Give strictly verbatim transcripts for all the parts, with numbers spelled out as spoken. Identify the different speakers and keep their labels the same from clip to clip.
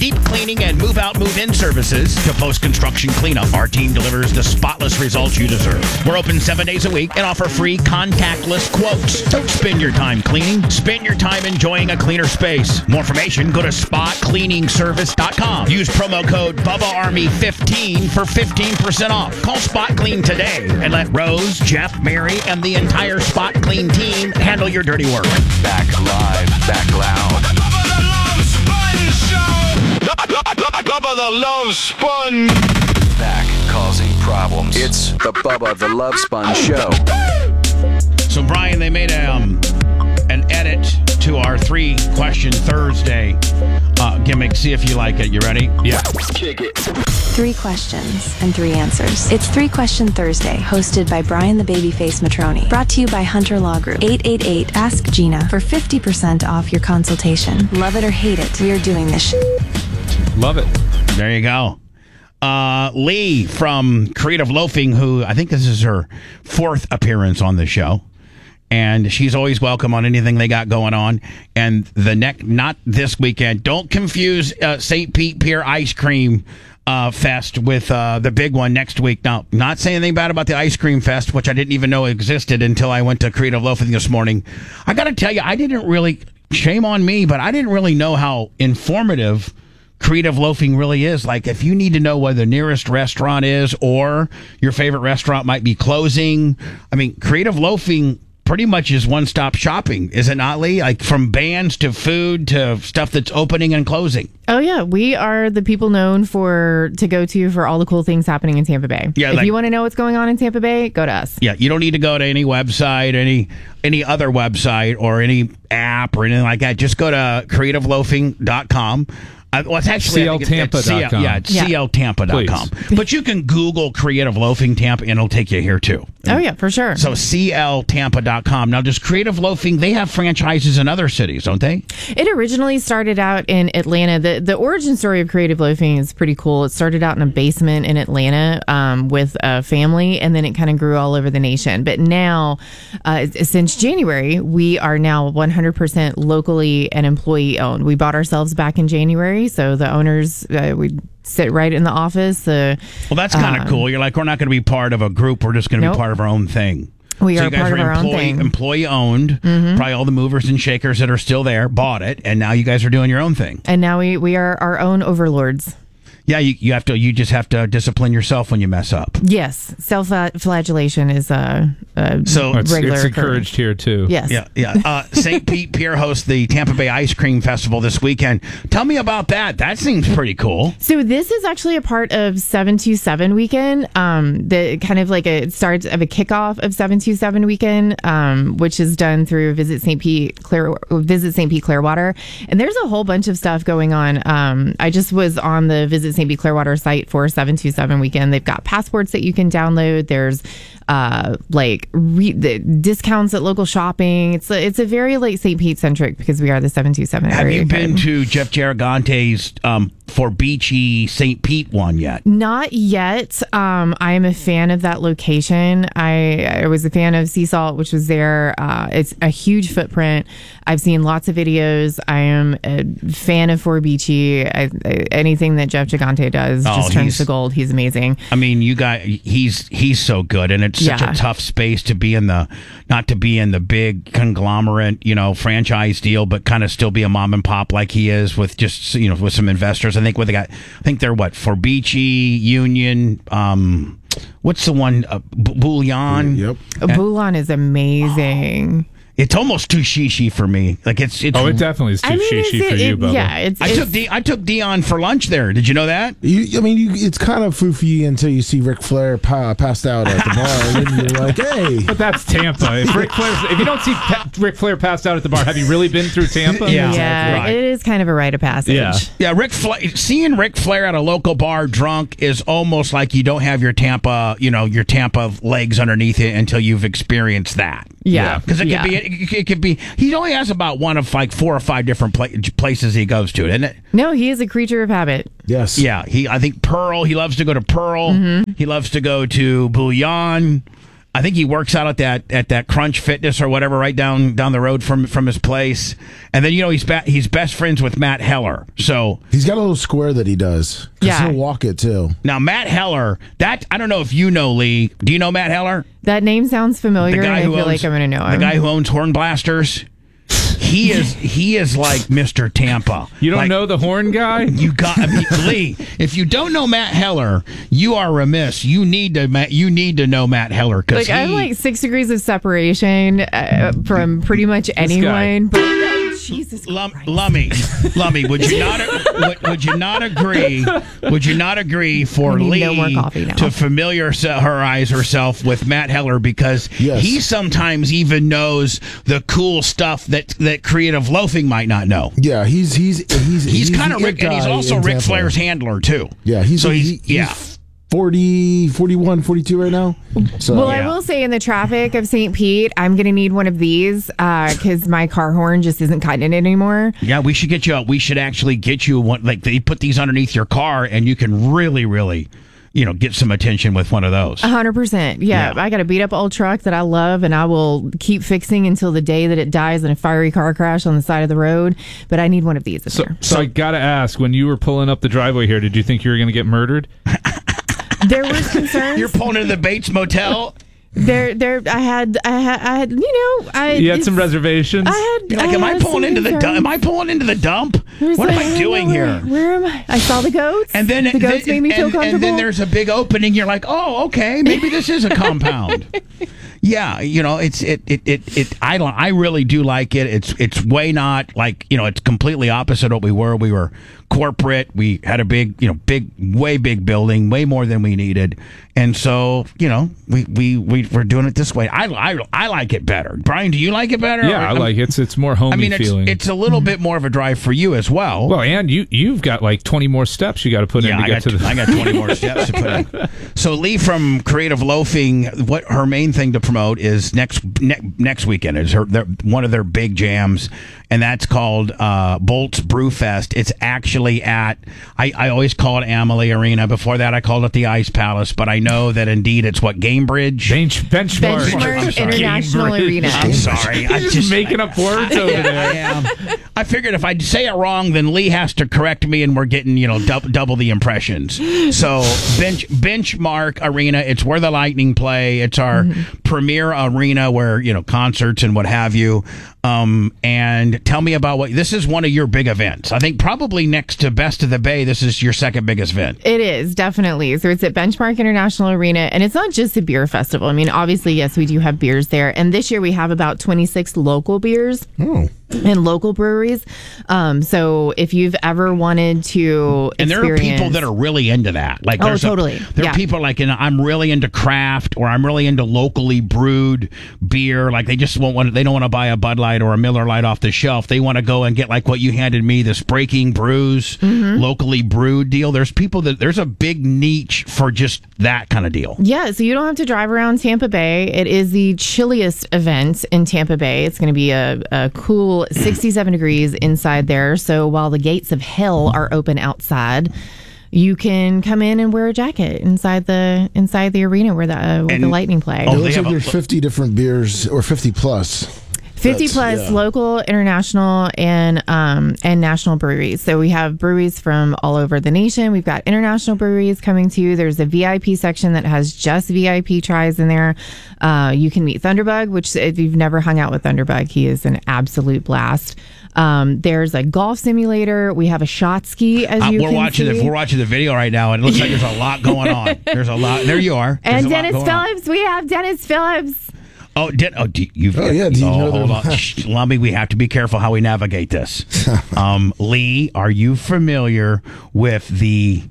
Speaker 1: deep cleaning and move-out, move-in services to post-construction cleanup, our team delivers the spotless results you deserve. We're open seven days a week and offer free contactless quotes. Don't spend your time cleaning. Spend your time enjoying a cleaner space. More information, go to spot cleaning service dot com. Use promo code Bubba Army fifteen for fifteen percent off. Call Spot Clean today and let Rose, Jeff, Mary, and the entire Spot Clean team handle your dirty work.
Speaker 2: Back live, back loud.
Speaker 3: Bubba the Love Sponge.
Speaker 2: Back causing problems. It's the Bubba the Love Sponge Show.
Speaker 1: So, Brian, they made a, um, an edit to our Three Question Thursday uh, gimmick. See if you like it. You ready?
Speaker 3: Yeah. Kick it.
Speaker 4: Three questions and three answers. It's Three Question Thursday, hosted by Brian the Babyface Matroni. Brought to you by Hunter Law Group. eight eight eight ask Gina for fifty percent off your consultation. Love it or hate it, we are doing this sh-
Speaker 5: Love it.
Speaker 1: There you go. Uh, Lee from Creative Loafing, who I think this is her fourth appearance on the show. And she's always welcome on anything they got going on. And the next, not this weekend. Don't confuse uh, Saint Pete Pier Ice Cream uh, Fest with uh, the big one next week. Now, not saying anything bad about the Ice Cream Fest, which I didn't even know existed until I went to Creative Loafing this morning. I got to tell you, I didn't really, shame on me, but I didn't really know how informative Creative Loafing really is. Like, if you need to know where the nearest restaurant is or your favorite restaurant might be closing, I mean, Creative Loafing pretty much is one-stop shopping, is it not, Lee? Like, from bands to food to stuff that's opening and closing.
Speaker 6: Oh, yeah. We are the people known for to go to for all the cool things happening in Tampa Bay.
Speaker 1: Yeah,
Speaker 6: if
Speaker 1: like,
Speaker 6: you want to know what's going on in Tampa Bay, go to us.
Speaker 1: Yeah, you don't need to go to any website, any any other website or any app or anything like that. Just go to creative loafing dot com. Uh, well, it's actually
Speaker 5: C L Tampa dot com.
Speaker 1: Yeah, it's
Speaker 6: yeah.
Speaker 1: C L Tampa dot com. But you can Google Creative Loafing Tampa and it'll take you here too.
Speaker 6: Oh, yeah, for sure.
Speaker 1: So C L Tampa dot com. Now, does Creative Loafing, they have franchises in other cities, don't they?
Speaker 6: It originally started out in Atlanta. The the origin story of Creative Loafing is pretty cool. It started out in a basement in Atlanta um, with a family, and then it kind of grew all over the nation. But now, uh, since January, we are now one hundred percent locally and employee owned. We bought ourselves back in January, so the owners, uh, we sit right in the office. Uh,
Speaker 1: well, that's kind of
Speaker 6: um,
Speaker 1: cool. You're like, we're not going to be part of a group. We're just going to
Speaker 6: nope.
Speaker 1: be part of our own thing.
Speaker 6: We
Speaker 1: so
Speaker 6: are
Speaker 1: you guys
Speaker 6: part
Speaker 1: are
Speaker 6: of our
Speaker 1: employee,
Speaker 6: own thing.
Speaker 1: Employee owned. Mm-hmm. Probably all the movers and shakers that are still there bought it, and now you guys are doing your own thing.
Speaker 6: And now we, we are our own overlords.
Speaker 1: Yeah, you, you have to. You just have to discipline yourself when you mess up.
Speaker 6: Yes, self-flagellation is a, a
Speaker 1: so
Speaker 5: it's,
Speaker 6: regular.
Speaker 5: It's encouraged
Speaker 6: occurrence.
Speaker 5: here too.
Speaker 6: Yes.
Speaker 1: Yeah, yeah. Uh, Saint Pete Pier hosts the Tampa Bay Ice Cream Festival this weekend. Tell me about that. That seems pretty cool.
Speaker 6: So this is actually a part of seven two seven weekend. Um, the kind of like a it starts of a kickoff of seven two seven weekend, um, which is done through Visit Saint Pete Clear Visit Saint Pete Clearwater, and there's a whole bunch of stuff going on. Um, I just was on the Visit Saint Pete Clearwater site for seven two seven weekend. They've got passports that you can download. There's uh, like re- the discounts at local shopping. It's a, it's a very like Saint Pete centric because we are the seven two seven
Speaker 1: Have
Speaker 6: area
Speaker 1: you been
Speaker 6: code.
Speaker 1: to Jeff Giragante's um, for beachy Saint Pete one yet?
Speaker 6: Not yet. Um, I am a fan of that location. I, I was a fan of Sea Salt, which was there. Uh, it's a huge footprint. I've seen lots of videos. I am a fan of For Beachy. I, I, anything that Jeff Gigante does
Speaker 1: Oh,
Speaker 6: just turns
Speaker 1: he's-
Speaker 6: to gold. He's amazing.
Speaker 1: I mean, you got he's he's so good, and it's such
Speaker 6: Yeah.
Speaker 1: a tough space to be in the not to be in the big conglomerate, you know, franchise deal, but kind of still be a mom and pop like he is with just you know with some investors. I think what they got, I think they're what For Beachy, Union. Um, what's the one? Uh, B- Bouillon.
Speaker 7: Yep.
Speaker 6: Bouillon is amazing.
Speaker 1: It's almost too shishi for me. Like it's it's.
Speaker 5: Oh, it definitely is too
Speaker 6: I mean,
Speaker 5: shishi
Speaker 6: it's-
Speaker 5: for you,
Speaker 6: it-
Speaker 5: Bubba.
Speaker 6: yeah, it's,
Speaker 1: I
Speaker 6: it's
Speaker 1: took D- I took Dion for lunch there. Did you know that?
Speaker 7: You, I mean, you, it's kind of foofy until you see Ric Flair pa- passed out at the bar, and then you're like, "Hey!"
Speaker 5: But that's Tampa. If Ric Flair, if you don't see pa- Ric Flair passed out at the bar, have you really been through Tampa?
Speaker 1: Yeah.
Speaker 6: yeah,
Speaker 1: Right.
Speaker 6: it is kind of a rite of passage.
Speaker 5: Yeah.
Speaker 1: Yeah, Ric Flair, seeing Ric Flair at a local bar drunk is almost like you don't have your Tampa, you know, your Tampa legs underneath it until you've experienced that.
Speaker 6: Yeah,
Speaker 1: Because it
Speaker 6: yeah.
Speaker 1: could be, it, it could be. He only has about one of like four or five different pla- places he goes to, isn't it?
Speaker 6: No, he is a creature of habit.
Speaker 7: Yes.
Speaker 1: Yeah, he. I think Pearl. He loves to go to Pearl.
Speaker 6: Mm-hmm.
Speaker 1: He loves to go to Bouillon. I think he works out at that at that Crunch Fitness or whatever, right down down the road from from his place. And then you know he's ba- he's best friends with Matt Heller. So
Speaker 7: He's got a little square that he does. 'Cause
Speaker 6: Yeah.
Speaker 7: he'll walk it too.
Speaker 1: now Matt Heller, that I don't know if you know Lee. Do you know Matt Heller?
Speaker 6: That name sounds familiar, and I feel
Speaker 1: owns,
Speaker 6: like I'm going to know
Speaker 1: the
Speaker 6: him.
Speaker 1: guy who owns Horn Blasters. He is he is like Mister Tampa.
Speaker 5: You don't
Speaker 1: Like,
Speaker 5: know the horn guy?
Speaker 1: You got I mean, Lee. If you don't know Matt Heller, you are remiss. You need to ma- you need to know Matt Heller because
Speaker 6: Like I'm like six degrees of separation uh, from pretty much anyone. But Jesus
Speaker 1: Lum,
Speaker 6: Christ.
Speaker 1: Lummy, Lummy, would you not would, would you not agree? Would you not agree for
Speaker 6: I need
Speaker 1: Lee
Speaker 6: no more coffee now.
Speaker 1: to familiarize herself with Matt Heller because
Speaker 7: Yes.
Speaker 1: he sometimes even knows the cool stuff that that creative loafing might not know.
Speaker 7: Yeah, he's he's he's
Speaker 1: He's, kind of
Speaker 7: the
Speaker 1: Rick,
Speaker 7: it
Speaker 1: and he's
Speaker 7: guy
Speaker 1: also
Speaker 7: in
Speaker 1: Ric
Speaker 7: Tampa.
Speaker 1: Flair's handler too.
Speaker 7: Yeah, he's
Speaker 1: so
Speaker 7: he-
Speaker 1: he's,
Speaker 7: he's
Speaker 1: yeah.
Speaker 7: forty, forty-one, forty-two right now. So
Speaker 6: Well,
Speaker 1: Yeah.
Speaker 6: I will say in the traffic of Saint Pete, I'm going to need one of these because my car horn just isn't cutting it anymore.
Speaker 1: Yeah, we should get you. We should actually get you one. Like they put these underneath your car, and you can really, really, you know, get some attention with one of those.
Speaker 6: A hundred percent. Yeah,
Speaker 1: Yeah.
Speaker 6: I got a beat up old truck that I love, and I will keep fixing until the day that it dies in a fiery car crash on the side of the road. But I need one of these in
Speaker 5: So,
Speaker 6: there.
Speaker 5: so I gotta ask, when you were pulling up the driveway here, did you think you were gonna get murdered?
Speaker 6: There was concerns.
Speaker 1: You're pulling into the Bates Motel.
Speaker 6: there, there. I had, I had, I had. You know, I.
Speaker 5: You had some
Speaker 6: it's-
Speaker 5: reservations.
Speaker 6: I had.
Speaker 1: You're like, am I
Speaker 6: had
Speaker 1: pulling
Speaker 6: some
Speaker 1: into the dump?
Speaker 6: concerns.
Speaker 1: Am I pulling into the dump?
Speaker 6: I was
Speaker 1: What am
Speaker 6: like,
Speaker 1: I
Speaker 6: don't
Speaker 1: doing
Speaker 6: know
Speaker 1: here?
Speaker 6: Where, where am I? I saw the goats.
Speaker 1: And then
Speaker 6: the goats
Speaker 1: then-
Speaker 6: made me feel
Speaker 1: and,
Speaker 6: comfortable.
Speaker 1: and then there's a big opening. You're like, oh, okay, maybe this is a compound. Yeah, you know, it's it it it, it I don't I really do like it. It's it's way not like, you know, it's completely opposite what we were. We were corporate. We had a big, you know, big way big building, way more than we needed. And so, you know, we we we we're doing it this way. I I, I like it better. Brian, do you like it better?
Speaker 5: yeah, I
Speaker 1: I'm-
Speaker 5: like it. It's it's more homey
Speaker 1: I mean, it's
Speaker 5: feeling.
Speaker 1: it's a little bit more of a drive for you as well.
Speaker 5: well, and you you've got like twenty more steps you got to put
Speaker 1: Yeah,
Speaker 5: in to
Speaker 1: I
Speaker 5: get
Speaker 1: got,
Speaker 5: to the.
Speaker 1: I got twenty more steps to put in. So Lee from Creative Loafing, what her main thing to promote is next ne- next weekend is her their, one of their big jams, and that's called uh, Bolts Brew Fest. It's actually at I, I always call it Amalie Arena. Before that, I called it the Ice Palace, but I know that indeed it's what Gamebridge.
Speaker 5: Bench, benchmark.
Speaker 6: Benchmark
Speaker 1: I'm sorry.
Speaker 6: International
Speaker 5: Cambridge.
Speaker 6: Arena.
Speaker 1: I'm sorry, I
Speaker 5: You're just,
Speaker 1: just
Speaker 5: making up words over
Speaker 1: I
Speaker 5: there.
Speaker 1: am. I figured if I say it wrong, then Lee has to correct me, and we're getting you know dou- double the impressions. So bench benchmark arena. It's where the Lightning play. It's our premier arena where you know concerts and what have you. Um, and tell me about what this is. One of your big events. I think probably next to Best of the Bay. This is your second biggest event.
Speaker 6: It is, definitely. So it's at Benchmark International Arena, and it's not just a beer festival. I mean, obviously, yes, we do have beers there. And this year we have about twenty-six local beers.
Speaker 7: Oh.
Speaker 6: And local breweries. Um, so if you've ever wanted to
Speaker 1: And there are people
Speaker 6: experience-
Speaker 1: that are really into that. Like,
Speaker 6: Oh,
Speaker 1: there's a-
Speaker 6: totally.
Speaker 1: there
Speaker 6: Yeah.
Speaker 1: are people like, you know, I'm really into craft, or I'm really into locally brewed beer. Like, they just won't want. They don't want to buy a Bud Light or a Miller Lite off the shelf. They want to go and get like what you handed me, this Breaking Brews
Speaker 6: Mm-hmm.
Speaker 1: locally brewed deal. There's people that there's a big niche for just that kind of deal.
Speaker 6: Yeah, so you don't have to drive around Tampa Bay. It is the chilliest event in Tampa Bay. It's going to be a, a cool sixty-seven degrees inside there. So while the gates of hell are open outside, you can come in and wear a jacket inside the inside the arena where the uh, where the
Speaker 1: And-
Speaker 6: Lightning play.
Speaker 1: Oh,
Speaker 7: It
Speaker 1: they
Speaker 7: looks
Speaker 1: have
Speaker 7: like
Speaker 1: a-
Speaker 7: there's fifty different beers, or fifty plus.
Speaker 6: fifty
Speaker 7: That's-
Speaker 6: plus
Speaker 7: yeah.
Speaker 6: local, international, and um, and national breweries. So we have breweries from all over the nation. We've got international breweries coming too. There's a V I P section that has just V I P tries in there. Uh, you can meet Thunderbug, which if you've never hung out with Thunderbug, he is an absolute blast. Um, there's a golf simulator. We have a shot ski, as
Speaker 1: Uh,
Speaker 6: you
Speaker 1: we're
Speaker 6: can
Speaker 1: watching
Speaker 6: see.
Speaker 1: the we're watching the video right now, and it looks like there's a lot going on. There's a lot. There you are. There's
Speaker 6: and
Speaker 1: a lot
Speaker 6: Dennis
Speaker 1: going on.
Speaker 6: Phillips. We have Dennis Phillips.
Speaker 1: Oh, did oh do you've
Speaker 7: Oh, yeah, do you
Speaker 1: oh,
Speaker 7: know
Speaker 1: hold
Speaker 7: them?
Speaker 1: on, Shh, Lumby. We have to be careful how we navigate this. um, Lee, are you familiar with the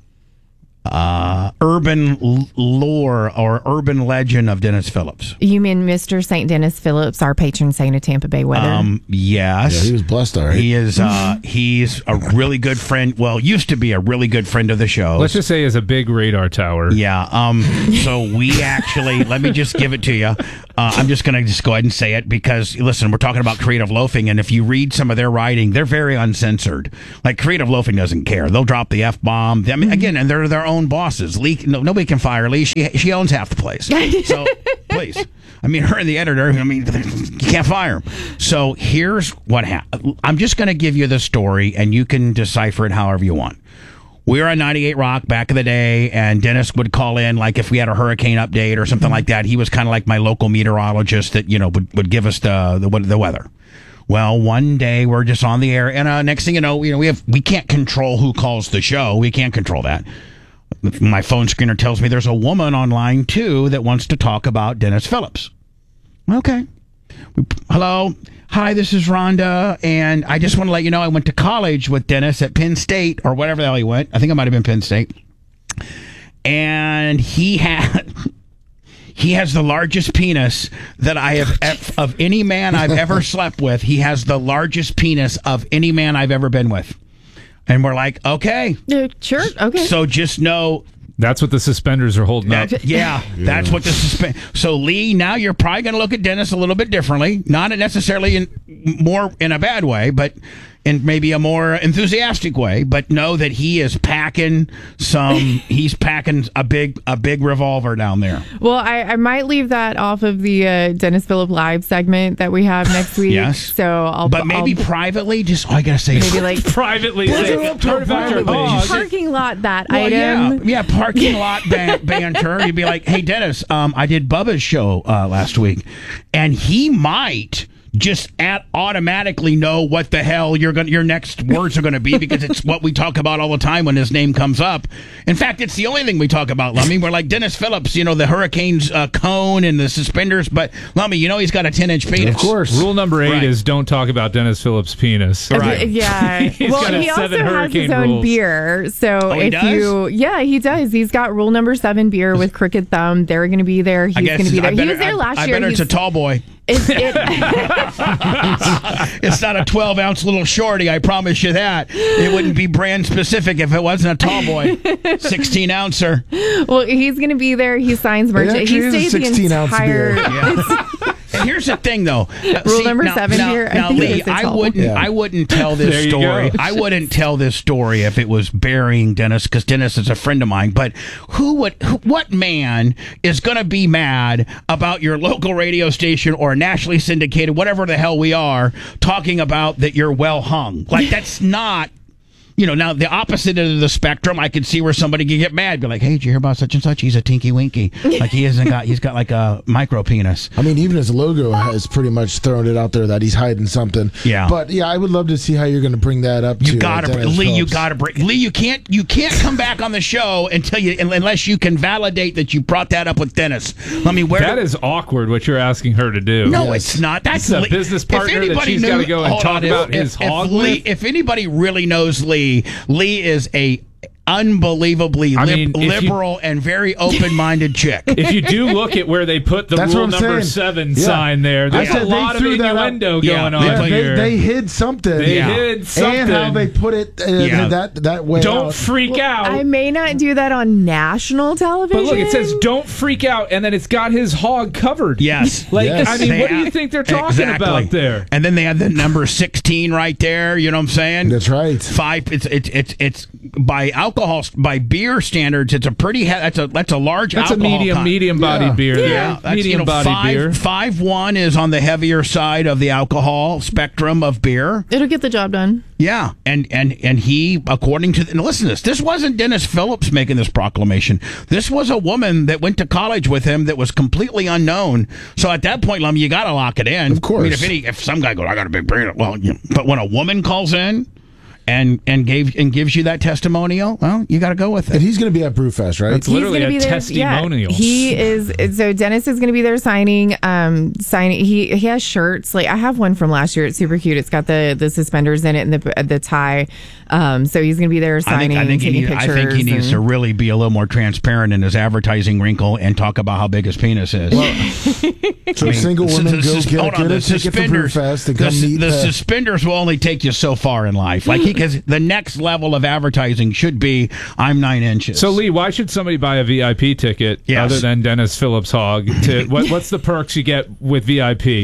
Speaker 1: uh, urban l- lore or urban legend of Dennis Phillips?
Speaker 6: You mean Mister Saint Dennis Phillips, our patron saint of Tampa Bay weather?
Speaker 1: Um, yes.
Speaker 7: Yeah, he was blessed, all right.
Speaker 1: He is. Uh, he's a really good friend. Well, used to be a really good friend of the show.
Speaker 5: Let's just say is a big radar tower.
Speaker 1: Yeah. Um. So we actually, let me just give it to you. Uh, I'm just going to just go ahead and say it because, listen, we're talking about Creative Loafing, and if you read some of their writing, they're very uncensored. Like, Creative Loafing doesn't care. They'll drop the F bomb. I mean, again, and they're their own bosses. Lee, no, nobody can fire Lee. She she owns half the place. So please. I mean, her and the editor, I mean, you can't fire them. So here's what happened. I'm just going to give you the story, and you can decipher it however you want. We were on ninety-eight Rock back in the day, and Dennis would call in, like if we had a hurricane update or something like that. He was kind of like my local meteorologist that, you know, would, would give us the, the the weather. Well, one day we're just on the air, and uh, next thing you know, you know, we have we can't control who calls the show. We can't control that. My phone screener tells me there's a woman on line two that wants to talk about Dennis Phillips. Okay. Hello. Hi, this is Rhonda, and I just want to let you know I went to college with Dennis at Penn State, or whatever the hell he went. I think it might have been Penn State. And he had... He has the largest penis that I have, of any man I've ever slept with. He has the largest penis of any man I've ever been with. And we're like, okay.
Speaker 6: Uh, sure, okay.
Speaker 1: So just know...
Speaker 5: That's what the suspenders are holding up.
Speaker 1: That, yeah, yeah, that's what the suspend. So Lee, now you're probably going to look at Dennis a little bit differently, not necessarily in more in a bad way, but in maybe a more enthusiastic way. But know that he is packing some. He's packing a big a big revolver down there.
Speaker 6: Well, I, I might leave that off of the uh, Dennis Phillip Live segment that we have next week.
Speaker 1: Yes.
Speaker 6: So I'll.
Speaker 1: But maybe
Speaker 6: I'll,
Speaker 1: privately, just oh, I gotta say,
Speaker 6: maybe like
Speaker 5: privately.
Speaker 7: Say,
Speaker 5: Turn about your
Speaker 6: oh, parking lot that
Speaker 1: well,
Speaker 6: item.
Speaker 1: Yeah, yeah, parking lot ban- banter. You'd be like, hey, Dennis, um, I did Bubba's show uh, last week, and he might just at automatically know what the hell you're going your next words are going to be, because it's what we talk about all the time when his name comes up. In fact, it's the only thing we talk about, Lummy. We're like Dennis Phillips, you know, the Hurricanes uh, cone and the suspenders, but Lummy, you know he's got a ten-inch penis.
Speaker 7: Of course.
Speaker 5: Rule number eight
Speaker 1: Right.
Speaker 5: is don't talk about Dennis Phillips' penis.
Speaker 1: Right.
Speaker 6: Yeah.
Speaker 5: He's
Speaker 6: well,
Speaker 5: got
Speaker 6: he
Speaker 5: his
Speaker 6: also
Speaker 5: seven
Speaker 6: has
Speaker 5: hurricane
Speaker 6: his own
Speaker 5: rules.
Speaker 6: beer. So
Speaker 1: Oh, he
Speaker 6: if
Speaker 1: does?
Speaker 6: you, yeah, he does. He's got rule number seven beer with Crooked Thumb. They're going to be there. He's
Speaker 1: I guess
Speaker 6: going to be there.
Speaker 1: I
Speaker 6: He
Speaker 1: better,
Speaker 6: was there
Speaker 1: I,
Speaker 6: last
Speaker 1: I
Speaker 6: year.
Speaker 1: better it's
Speaker 6: He's-
Speaker 1: a tall boy.
Speaker 6: It's, it,
Speaker 1: It's not a twelve ounce little shorty, I promise you that. It wouldn't be brand specific if it wasn't a tall boy. sixteen ouncer.
Speaker 6: well, he's going to be there. He signs merch.
Speaker 7: actually
Speaker 6: He
Speaker 7: is a
Speaker 6: stays the
Speaker 7: sixteen ounce
Speaker 6: entire.
Speaker 7: beer.
Speaker 1: Yeah. And here's the thing, though. Uh,
Speaker 6: Rule number seven
Speaker 1: now,
Speaker 6: here, I
Speaker 1: Now,
Speaker 6: think
Speaker 1: Lee,
Speaker 6: it's a
Speaker 1: I
Speaker 6: tall.
Speaker 1: wouldn't.
Speaker 7: Yeah.
Speaker 1: I wouldn't tell
Speaker 5: There
Speaker 1: this
Speaker 5: you
Speaker 1: story.
Speaker 5: go.
Speaker 1: I wouldn't tell this story if it was burying Dennis, because Dennis is a friend of mine. But who would? Who, what man is going to be mad about your local radio station or nationally syndicated, whatever the hell we are, talking about that you're well hung? Like that's not. You know, now the opposite of the spectrum, I could see where somebody could get mad, be like, "Hey, did you hear about such and such? He's a tinky winky, like he hasn't got, he's got like a micro penis."
Speaker 7: I mean, even his logo has pretty much thrown it out there that he's hiding something.
Speaker 1: Yeah.
Speaker 7: But yeah, I would love to see how you're going to bring that up.
Speaker 1: You
Speaker 7: to,
Speaker 1: gotta,
Speaker 7: uh, Dennis
Speaker 1: Lee. You
Speaker 7: Phillips.
Speaker 1: gotta break. Lee, you can't, you can't come back on the show until you, unless you can validate that you brought that up with Dennis. Let me where
Speaker 5: That is awkward what you're asking her to do.
Speaker 1: No,
Speaker 7: Yes.
Speaker 1: it's not. That's
Speaker 5: It's a
Speaker 1: Lee-
Speaker 5: business
Speaker 1: if
Speaker 5: partner that
Speaker 1: anybody
Speaker 5: she's
Speaker 1: knew-
Speaker 5: gotta go and
Speaker 1: hold
Speaker 5: talk
Speaker 1: on,
Speaker 5: about
Speaker 1: if,
Speaker 5: his
Speaker 1: if,
Speaker 5: hog
Speaker 1: if Lee,
Speaker 5: with?
Speaker 1: if anybody really knows Lee, Lee is a unbelievably
Speaker 5: I
Speaker 1: lib-
Speaker 5: mean, if you-
Speaker 1: liberal and very open-minded chick.
Speaker 5: If you do look at where they put the
Speaker 7: That's
Speaker 5: rule
Speaker 7: what I'm
Speaker 5: number
Speaker 7: saying.
Speaker 5: seven
Speaker 7: Yeah.
Speaker 5: sign there, there's
Speaker 7: I
Speaker 5: a
Speaker 7: said they
Speaker 5: lot of
Speaker 7: threw that
Speaker 5: innuendo
Speaker 7: up.
Speaker 1: Yeah,
Speaker 5: going
Speaker 1: they
Speaker 5: on
Speaker 7: Yeah, they,
Speaker 5: here.
Speaker 7: they hid something.
Speaker 5: They
Speaker 1: Yeah.
Speaker 5: hid something.
Speaker 7: And how they put it uh,
Speaker 1: Yeah.
Speaker 7: that that way.
Speaker 5: Don't
Speaker 7: out.
Speaker 5: freak out.
Speaker 6: I may not do that on national television.
Speaker 5: But look, it says "Don't freak out," and then it's got his hog covered.
Speaker 1: Yes.
Speaker 5: Like,
Speaker 7: Yes.
Speaker 5: I mean,
Speaker 1: They
Speaker 5: what do
Speaker 1: have-
Speaker 5: you think they're talking
Speaker 1: Exactly.
Speaker 5: about there?
Speaker 1: And then they have the number sixteen right there. You know what I'm saying?
Speaker 7: That's right.
Speaker 1: Five. It's it's it's it's by alcohol by beer standards. It's a pretty. He- that's a that's a large.
Speaker 5: That's a
Speaker 1: alcohol
Speaker 5: medium,
Speaker 1: con-
Speaker 5: medium bodied
Speaker 7: Yeah.
Speaker 5: beer.
Speaker 1: Yeah,
Speaker 5: there.
Speaker 1: that's,
Speaker 5: medium
Speaker 1: you know,
Speaker 5: bodied
Speaker 1: five,
Speaker 5: beer.
Speaker 1: Five one is on the heavier side of the alcohol spectrum of beer.
Speaker 6: It'll get the job done.
Speaker 1: Yeah, and and and he, according to, and listen to this. This wasn't Dennis Phillips making this proclamation. This was a woman that went to college with him that was completely unknown. So at that point, Lummy, you got to lock it in.
Speaker 7: Of course.
Speaker 1: I mean, if any, if some guy goes, I got a big brain. Well, you know, but when a woman calls in and and gave and gives you that testimonial, well, you got to go with it.
Speaker 7: And he's going to be at Brewfest, right?
Speaker 5: That's literally
Speaker 6: gonna
Speaker 5: a
Speaker 6: be there-
Speaker 5: testimonial.
Speaker 6: Yeah, he is. So Dennis is going to be there signing. Um, signing. He he has shirts. Like I have one from last year. It's super cute. It's got the the suspenders in it and the the tie. Um, so he's going to be there
Speaker 1: I
Speaker 6: signing,
Speaker 1: think, I think, he,
Speaker 6: taking
Speaker 1: need, I
Speaker 6: pictures.
Speaker 1: think he needs to
Speaker 6: and-
Speaker 1: really be a little more transparent in his advertising wrinkle and talk about how big his penis is.
Speaker 7: So single
Speaker 1: So
Speaker 7: women
Speaker 1: the
Speaker 7: go
Speaker 1: sus-
Speaker 7: get,
Speaker 1: hold on,
Speaker 7: get
Speaker 1: the
Speaker 7: a ticket for
Speaker 1: suspenders-
Speaker 7: Brewfest and
Speaker 1: the,
Speaker 7: come meet
Speaker 1: the
Speaker 7: uh,
Speaker 1: suspenders will only take you so far in life. Like because the next level of advertising should be I'm nine inches.
Speaker 5: So Lee, why should somebody buy a V I P ticket
Speaker 1: Yes.
Speaker 5: other than Dennis Phillips Hogg? To what, what's the perks you get with V I P?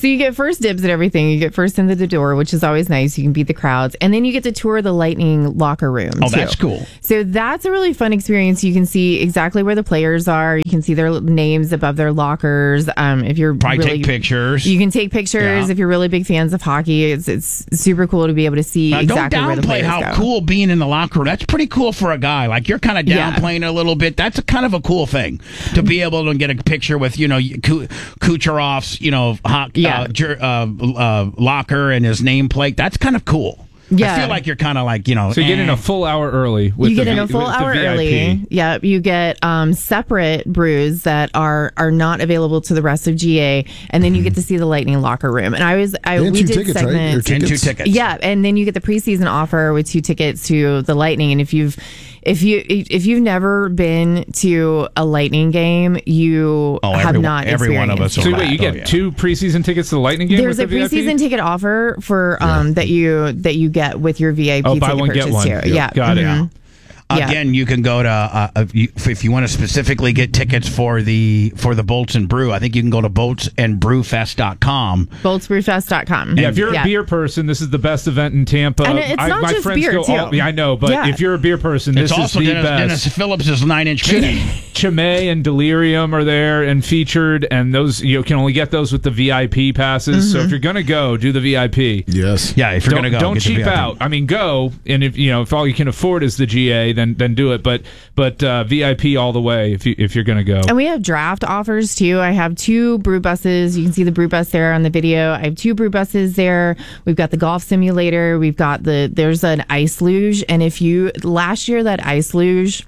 Speaker 6: So you get first dibs at everything. You get first into the door, which is always nice. You can beat the crowds. And then you get to tour the Lightning locker room,
Speaker 1: Oh,
Speaker 6: too.
Speaker 1: that's cool.
Speaker 6: So that's a really fun experience. You can see exactly where the players are. You can see their names above their lockers. Um, if you're
Speaker 1: Probably
Speaker 6: really,
Speaker 1: take pictures.
Speaker 6: You can take pictures
Speaker 1: Yeah.
Speaker 6: if you're really big fans of hockey. It's it's super cool to be able to see
Speaker 1: Now,
Speaker 6: exactly where the
Speaker 1: don't downplay
Speaker 6: players
Speaker 1: how
Speaker 6: go.
Speaker 1: cool being in the locker room. That's pretty cool for a guy. Like you're kind of
Speaker 6: Yeah.
Speaker 1: downplaying it a little bit. That's a kind of a cool thing to be able to get a picture with, you know, Ku- Kucherov's, you know, hot,
Speaker 6: Yeah.
Speaker 1: uh, jer- uh, uh, locker and his nameplate. That's kind of cool.
Speaker 6: Yeah.
Speaker 1: I feel like you're kind of like, you know.
Speaker 5: So you get in
Speaker 1: eh.
Speaker 5: a full hour early. With
Speaker 6: You
Speaker 5: the
Speaker 6: get in
Speaker 5: V-
Speaker 6: a full
Speaker 5: with the
Speaker 6: hour
Speaker 5: V I P.
Speaker 6: early. Yeah, you get um, separate brews that are are not available to the rest of G A, and then you get to see the Lightning locker room. And I was I
Speaker 7: And
Speaker 6: we
Speaker 7: two
Speaker 6: did
Speaker 7: tickets, right? Or
Speaker 6: segments.
Speaker 1: And two
Speaker 7: tickets?
Speaker 1: tickets.
Speaker 6: Yeah, and then you get the preseason offer with two tickets to the Lightning. And if you've if you if you've never been to a Lightning game, you
Speaker 1: Oh,
Speaker 6: have
Speaker 1: every,
Speaker 6: not.
Speaker 1: every one of us.
Speaker 6: experienced it.
Speaker 5: So
Speaker 1: will
Speaker 5: wait, you
Speaker 1: laugh.
Speaker 5: get
Speaker 1: Oh, yeah.
Speaker 5: two preseason tickets to the Lightning game.
Speaker 6: There's a
Speaker 5: with the V I P?
Speaker 6: preseason ticket offer for um that you that you get with your V I P
Speaker 5: Oh, buy
Speaker 6: ticket
Speaker 5: one, get
Speaker 6: purchase
Speaker 5: one.
Speaker 6: too.
Speaker 5: Yep.
Speaker 6: Yeah,
Speaker 5: Got it.
Speaker 6: mhm. Yeah.
Speaker 1: Again, you can go to uh, if you, if you want to specifically get tickets for the for the Bolts and Brew. I think you can go to bolts and brew fest dot com.
Speaker 6: bolts brew fest dot com.
Speaker 5: Yeah, if you're a beer person, this is the best event in Tampa.
Speaker 6: And it's
Speaker 5: I,
Speaker 6: not
Speaker 5: my
Speaker 6: just
Speaker 5: friends
Speaker 6: beer,
Speaker 5: go
Speaker 6: too.
Speaker 5: all- yeah, I know, but
Speaker 6: Yeah.
Speaker 5: if you're a beer person, this
Speaker 1: It's also
Speaker 5: is the
Speaker 1: Dennis,
Speaker 5: best.
Speaker 1: Dennis Phillips' nine inch mini.
Speaker 5: Chimay and Delirium are there and featured, and those you can only get those with the V I P passes. So if you're gonna go, do the V I P.
Speaker 7: Yes.
Speaker 1: Yeah, if you're
Speaker 5: Don't,
Speaker 1: gonna go,
Speaker 5: don't
Speaker 1: get the
Speaker 5: cheap
Speaker 1: V I P.
Speaker 5: out. I mean, go, and if you know if all you can afford is the G A, then then do it. But but uh, V I P all the way if you if you're gonna go.
Speaker 6: And we have draft offers too. I have two brew buses. You can see the brew bus there on the video. I have two brew buses there. We've got the golf simulator. We've got the, there's an ice luge. And if you, last year, that ice luge,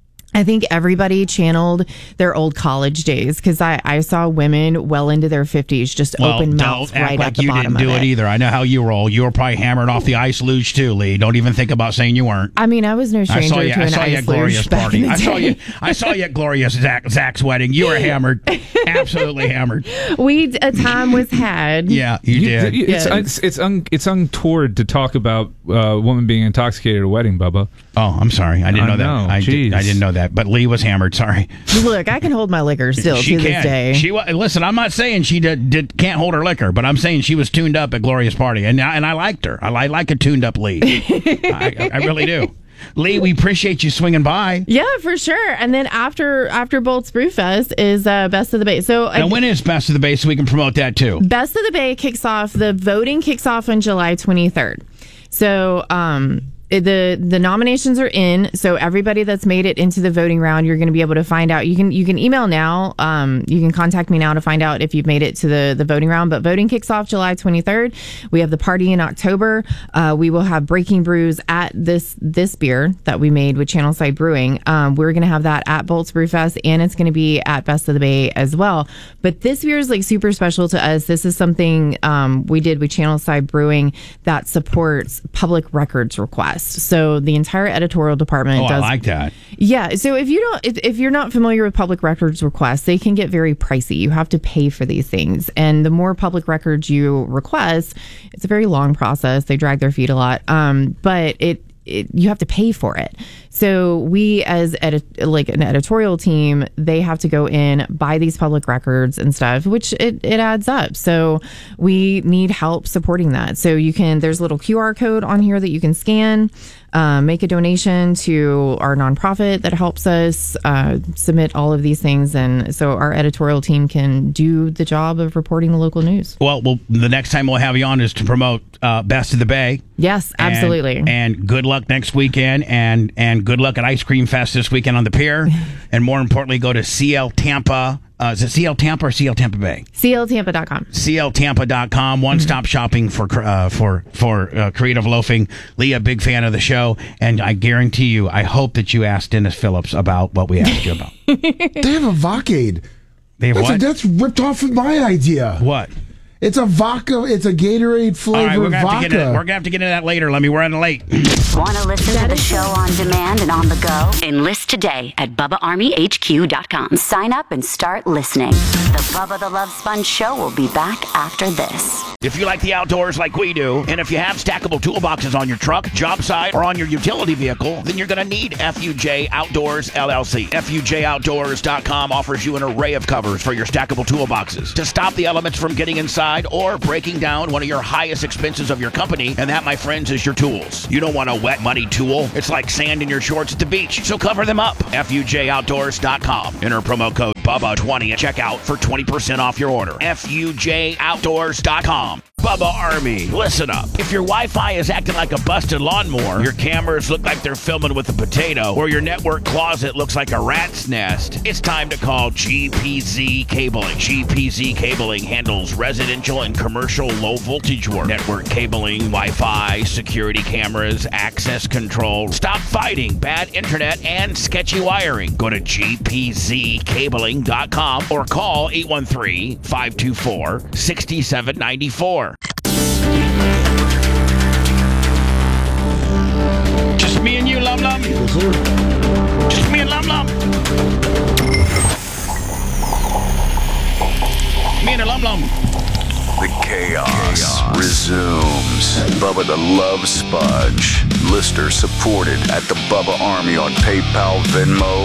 Speaker 6: I think everybody channeled their old college days because I, I saw women well into their fifties just
Speaker 1: Well,
Speaker 6: open
Speaker 1: don't
Speaker 6: mouths
Speaker 1: act
Speaker 6: right
Speaker 1: like
Speaker 6: at the
Speaker 1: you
Speaker 6: bottom
Speaker 1: didn't do
Speaker 6: of
Speaker 1: it.
Speaker 6: it.
Speaker 1: either. I know how you roll. You were probably hammered off the ice luge too, Lee. Don't even think about saying you weren't.
Speaker 6: I mean, I was no
Speaker 1: I
Speaker 6: stranger
Speaker 1: saw you.
Speaker 6: to
Speaker 1: I
Speaker 6: an
Speaker 1: saw you
Speaker 6: ice
Speaker 1: at Gloria's
Speaker 6: luge back
Speaker 1: party.
Speaker 6: in the
Speaker 1: I saw
Speaker 6: day.
Speaker 1: you. I saw you at Gloria's Zach, Zach's wedding. You were hammered, absolutely hammered.
Speaker 6: We a time was had.
Speaker 1: Yeah, you,
Speaker 5: You-
Speaker 1: did.
Speaker 5: you- It's
Speaker 6: Yes.
Speaker 5: it's it's, un, it's untoward to talk about uh, a woman being intoxicated at a wedding, Bubba.
Speaker 1: Oh, I'm sorry. I didn't
Speaker 5: I
Speaker 1: know that.
Speaker 5: know,
Speaker 1: I, did,
Speaker 5: jeez.
Speaker 1: I didn't know that. But Lee was hammered. Sorry.
Speaker 6: Look, I can hold my liquor still
Speaker 1: she
Speaker 6: to
Speaker 1: can.
Speaker 6: this day.
Speaker 1: She wa- listen. I'm not saying she did, did can't hold her liquor, but I'm saying she was tuned up at Gloria's party, and I, and I liked her. I, li- like a tuned up Lee. I, I really do. Lee, we appreciate you swinging by.
Speaker 6: Yeah, for sure. And then after after Bolts Brew Fest is uh, Best of the Bay. So
Speaker 1: And
Speaker 6: uh,
Speaker 1: when is Best of the Bay so we can promote that too?
Speaker 6: Best of the Bay kicks off. The voting kicks off on July twenty-third. So um, the the nominations are in. So everybody that's made it into the voting round, you're going to be able to find out. You can you can email now. Um, you can contact me now to find out if you've made it to the the voting round. But voting kicks off July twenty-third. We have the party in October. Uh, we will have Breaking Brews at this this beer that we made with Channelside Brewing. Um, we're going to have that at Bolts Brew Fest, and it's going to be at Best of the Bay as well. But this beer is like super special to us. This is something um, we did with Channelside Brewing that supports public records requests. So the entire editorial department
Speaker 1: Oh, I
Speaker 6: does.
Speaker 1: like that.
Speaker 6: Yeah. So if you don't, if, if you're not familiar with public records requests, they can get very pricey. You have to pay for these things. And the more public records you request, it's a very long process. They drag their feet a lot. Um, but it, it, you have to pay for it. So we, as edit, like an editorial team, they have to go in, buy these public records and stuff, which it, it adds up. So we need help supporting that. So you can, there's a little Q R code on here that you can scan, uh, make a donation to our nonprofit that helps us uh, submit all of these things. And so our editorial team can do the job of reporting the local news.
Speaker 1: Well, well, the next time we'll have you on is to promote uh, Best of the Bay.
Speaker 6: Yes,
Speaker 1: And-
Speaker 6: absolutely.
Speaker 1: And, good luck next weekend, and and good luck at Ice Cream Fest this weekend on the pier. And more importantly, go to C L Tampa. Uh, is it C L Tampa or C L Tampa Bay?
Speaker 6: C L Tampa dot com.
Speaker 1: C L Tampa dot com, one-stop shopping for uh, for for uh, creative loafing. Lee, a big fan of the show, and I guarantee you, I hope that you asked Dennis Phillips about what we asked you about.
Speaker 7: They have a Vocade.
Speaker 1: They have
Speaker 7: That's, a,
Speaker 1: what?
Speaker 7: that's ripped off of my idea.
Speaker 1: What?
Speaker 7: It's a vodka. It's a Gatorade
Speaker 1: All right, we're
Speaker 7: flavored
Speaker 1: gonna, have to
Speaker 7: vodka.
Speaker 1: get into, we're gonna have to get into that later. Let me. We're running late.
Speaker 8: Want to listen to the show on demand and on the go? Enlist today at Bubba Army H Q dot com. Sign up and start listening. The Bubba the Love Sponge Show will be back after this.
Speaker 1: If you like the outdoors like we do, and if you have stackable toolboxes on your truck, job site, or on your utility vehicle, then you're going to need F U J Outdoors, L L C. F U J Outdoors dot com offers you an array of covers for your stackable toolboxes to stop the elements from getting inside guide or breaking down one of your highest expenses of your company, and that, my friends, is your tools. You don't want a wet, muddy tool. It's like sand in your shorts at the beach, so cover them up. F U J outdoors dot com. Enter promo code Bubba twenty at checkout for twenty percent off your order. F U J outdoors dot com. Bubba Army, listen up. If your Wi-Fi is acting like a busted lawnmower, your cameras look like they're filming with a potato, or your network closet looks like a rat's nest, it's time to call G P Z Cabling. G P Z Cabling handles residential and commercial low-voltage work. Network cabling, Wi-Fi, security cameras, access control. Stop fighting bad internet and sketchy wiring. Go to G P Z cabling dot com or call eight one three, five two four, six seven nine four. Just me and you, Lum Lum.
Speaker 7: Yes, sir.
Speaker 1: Just me and Lum Lum. Me and a Lum Lum.
Speaker 2: The chaos, resumes. Bubba the Love Sponge. Listener supported at the Bubba Army on PayPal, Venmo,